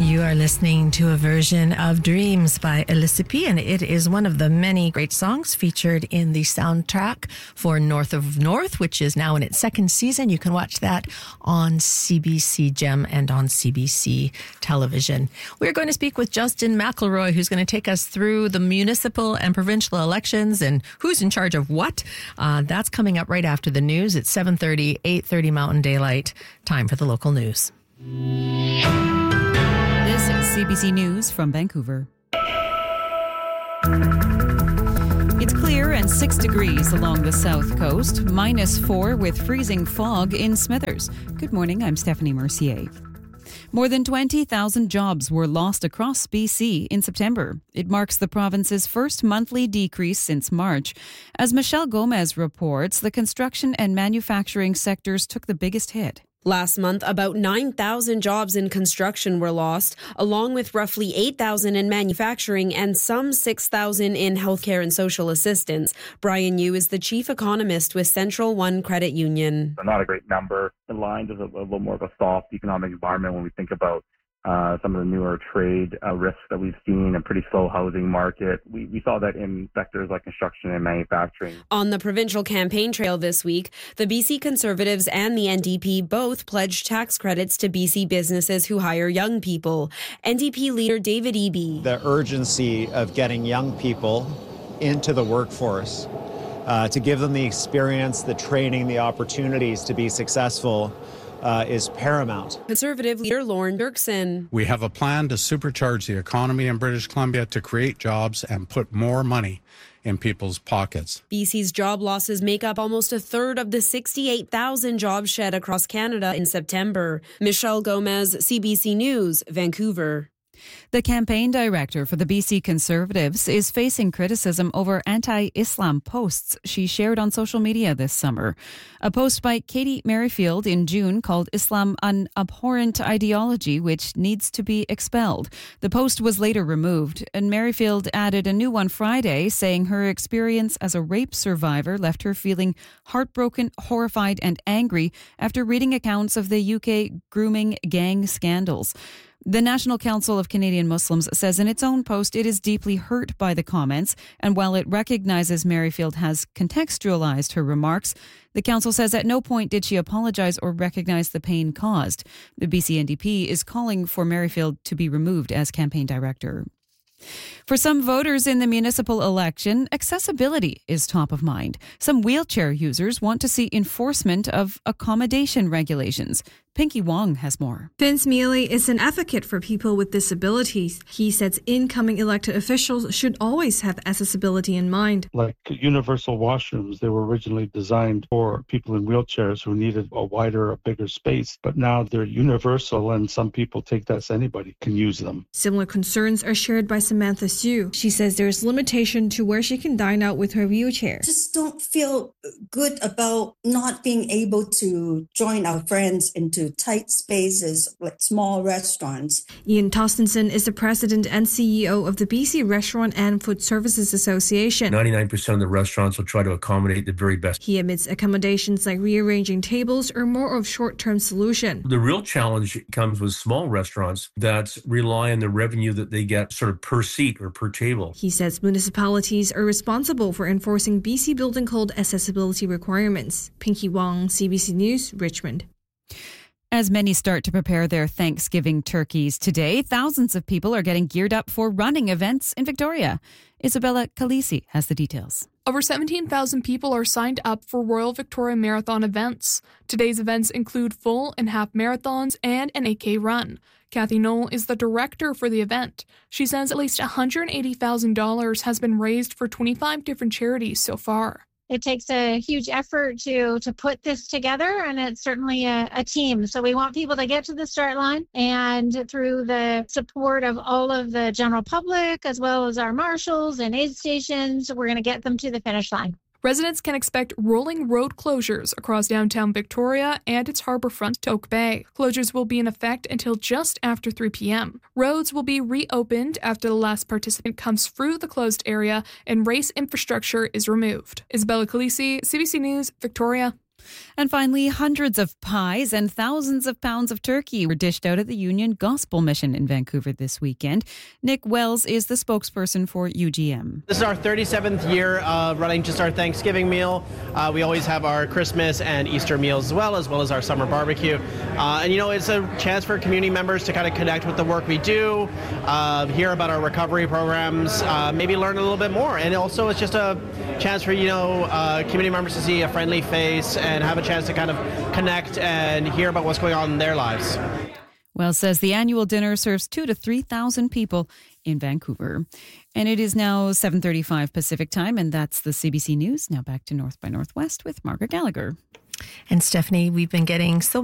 You are listening to a version of Dreams by Elisippi, and it is one of the many great songs featured in the soundtrack for North of North, which is now in its second season. You can watch that on CBC Gem and on CBC Television. We're going to speak with Justin McElroy, who's going to take us through the municipal and provincial elections and who's in charge of what. That's coming up right after the news. It's 7:30, 8:30 Mountain Daylight. Time for the local news. This is CBC News from Vancouver. It's clear and 6 degrees along the south coast, -4 with freezing fog in Smithers. Good morning, I'm Stephanie Mercier. More than 20,000 jobs were lost across BC in September. It marks the province's first monthly decrease since March. As Michelle Gomez reports, the construction and manufacturing sectors took the biggest hit. Last month, about 9,000 jobs in construction were lost, along with roughly 8,000 in manufacturing and some 6,000 in healthcare and social assistance. Brian Yu is the chief economist with Central One Credit Union. Not a great number. In line with a little more of a soft economic environment when we think about some of the newer trade risks that we've seen, a pretty slow housing market. We saw that in sectors like construction and manufacturing. On the provincial campaign trail this week, the BC Conservatives and the NDP both pledged tax credits to BC businesses who hire young people. NDP leader David Eby. The urgency of getting young people into the workforce, to give them the experience, the training, the opportunities to be successful is paramount. Conservative leader Lorne Dirksen. We have a plan to supercharge the economy in British Columbia to create jobs and put more money in people's pockets. BC's job losses make up almost a third of the 68,000 jobs shed across Canada in September. Michelle Gomez, CBC News, Vancouver. The campaign director for the BC Conservatives is facing criticism over anti-Islam posts she shared on social media this summer. A post by Katie Merrifield in June called Islam an abhorrent ideology which needs to be expelled. The post was later removed, and Merrifield added a new one Friday saying her experience as a rape survivor left her feeling heartbroken, horrified and angry after reading accounts of the UK grooming gang scandals. The National Council of Canadian Muslims says in its own post it is deeply hurt by the comments, and while it recognizes Merrifield has contextualized her remarks, the council says at no point did she apologize or recognize the pain caused. The BC NDP is calling for Merrifield to be removed as campaign director. For some voters in the municipal election, accessibility is top of mind. Some wheelchair users want to see enforcement of accommodation regulations. Pinky Wong has more. Vince Mealy is an advocate for people with disabilities. He says incoming elected officials should always have accessibility in mind. Like universal washrooms, they were originally designed for people in wheelchairs who needed a wider, a bigger space, but now they're universal and some people take that as anybody can use them. Similar concerns are shared by Samantha Sue. She says there's limitation to where she can dine out with her wheelchair. Just don't feel good about not being able to join our friends into tight spaces like small restaurants. Ian Tostenson is the president and CEO of the BC Restaurant and Food Services Association. 99% of the restaurants will try to accommodate the very best. He admits accommodations like rearranging tables are more of short-term solution. The real challenge comes with small restaurants that rely on the revenue that they get sort of per seat or per table. He says municipalities are responsible for enforcing BC Building Code accessibility requirements. Pinky Wong, CBC News, Richmond. As many start to prepare their Thanksgiving turkeys today, thousands of people are getting geared up for running events in Victoria. Isabella Calisi has the details. Over 17,000 people are signed up for Royal Victoria Marathon events. Today's events include full and half marathons and an 8K run. Kathy Knoll is the director for the event. She says at least $180,000 has been raised for 25 different charities so far. It takes a huge effort to put this together, and it's certainly a team. So we want people to get to the start line, and through the support of all of the general public, as well as our marshals and aid stations, we're going to get them to the finish line. Residents can expect rolling road closures across downtown Victoria and its harbourfront to Oak Bay. Closures will be in effect until just after 3 p.m. Roads will be reopened after the last participant comes through the closed area and race infrastructure is removed. Isabella Calisi, CBC News, Victoria. And finally, hundreds of pies and thousands of pounds of turkey were dished out at the Union Gospel Mission in Vancouver this weekend. Nick Wells is the spokesperson for UGM. This is our 37th year of running just our Thanksgiving meal. We always have our Christmas and Easter meals as well as our summer barbecue. And it's a chance for community members to kind of connect with the work we do, hear about our recovery programs, maybe learn a little bit more. And also it's just a chance for, community members to see a friendly face and have a chance to kind of connect and hear about what's going on in their lives. Wells says the annual dinner serves 2,000 to 3,000 people in Vancouver. And it is now 7:35 Pacific time, and that's the CBC News. Now back to North by Northwest with Margaret Gallagher. And Stephanie, we've been getting so